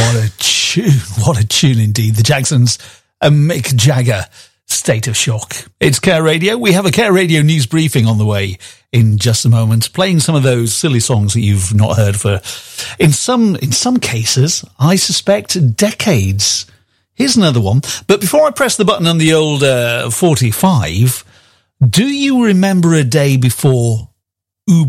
What a tune indeed. The Jacksons and Mick Jagger, State of Shock. It's Care Radio. We have a Care Radio news briefing on the way in just a moment, playing some of those silly songs that you've not heard for, in some cases, I suspect, decades. Here's another one. But before I press the button on the old 45, do you remember a day before